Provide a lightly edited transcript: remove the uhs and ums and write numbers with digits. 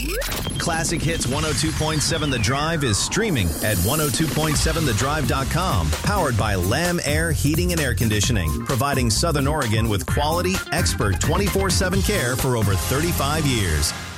Classic Hits 102.7 The Drive is streaming at 102.7thedrive.com. Powered by Lamb Air Heating and Air Conditioning. Providing Southern Oregon with quality, expert 24/7 care for over 35 years.